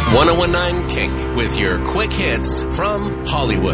1019 Kink with your quick hits from Hollywood.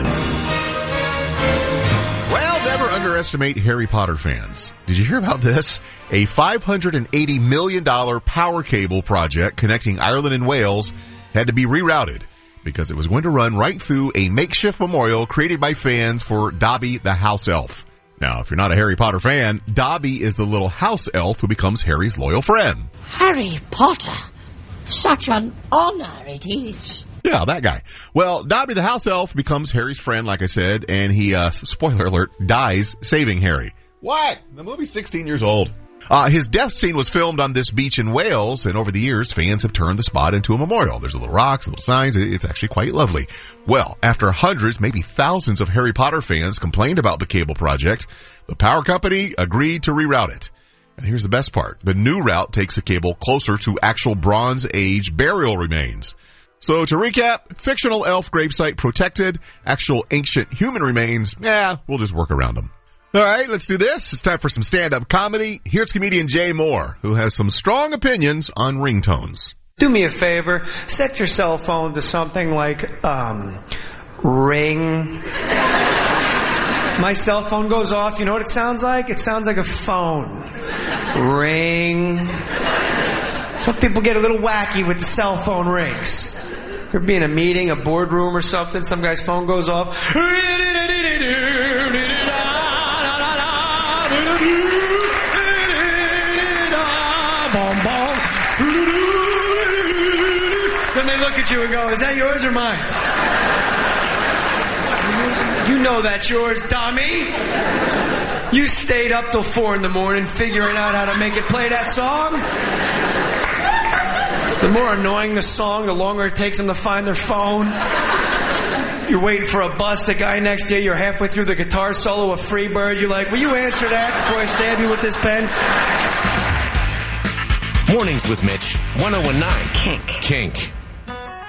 Well, never underestimate Harry Potter fans. Did you hear about this? A $580 million power cable project connecting Ireland and Wales had to be rerouted because it was going to run right through a makeshift memorial created by fans for Dobby the house elf. Now, if you're not a Harry Potter fan, Dobby is the little house elf who becomes Harry's loyal friend. Harry Potter? Such an honor it is. Yeah, that guy. Well, Dobby the house elf becomes Harry's friend, like I said, and he, spoiler alert, dies saving Harry. What? The movie's 16 years old. His death scene was filmed on this beach in Wales, and over the years, fans have turned the spot into a memorial. There's little rocks, little signs. It's actually quite lovely. Well, after hundreds, maybe thousands of Harry Potter fans complained about the cable project, the power company agreed to reroute it. And here's the best part. The new route takes the cable closer to actual Bronze Age burial remains. So to recap, fictional elf gravesite protected, actual ancient human remains, we'll just work around them. All right, let's do this. It's time for some stand-up comedy. Here's comedian Jay Moore, who has some strong opinions on ringtones. Do me a favor. Set your cell phone to something like, ring. My cell phone goes off. You know what it sounds like? It sounds like a phone. Ring. Some people get a little wacky with the cell phone rings. You're being in a meeting, a boardroom or something. Some guy's phone goes off. Then they look at you and go, is that yours or mine? You know that's yours, dummy. You stayed up till 4 a.m. figuring out how to make it play that song. The more annoying the song, the longer it takes them to find their phone. You're waiting for a bus, the guy next to you, you're halfway through the guitar solo of Freebird. You're like, will you answer that before I stab you with this pen? Mornings with Mitch, 1019 Kink.